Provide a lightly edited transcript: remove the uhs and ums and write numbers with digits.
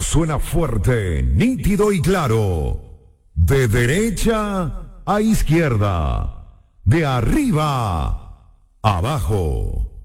suena fuerte, nítido y claro. De derecha a izquierda. De arriba a abajo.